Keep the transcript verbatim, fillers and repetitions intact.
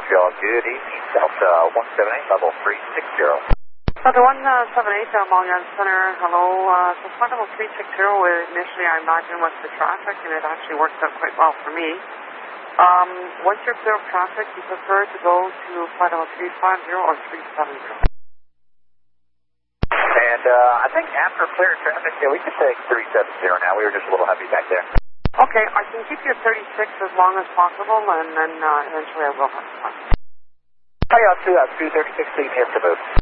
Montreal. Good evening, Delta one seven eight, level three six zero. Delta one seven eight, uh, Montreal Center, hello. Uh, so flight level three six zero, initially I imagine was the traffic, and it actually worked out quite well for me. Um, once you're clear of traffic, you prefer to go to flight level three five zero or three seven zero? And uh, I think after clear traffic, yeah, we can take three seven zero now. We were just a little heavy back there. Okay, I can keep you at thirty-six as long as possible, and then uh, eventually I will have fun. Hi, uh, two, uh, two thirty-six, please, here to move.